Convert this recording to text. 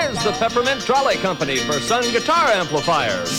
There's the Peppermint Trolley Company for Sun Guitar Amplifiers.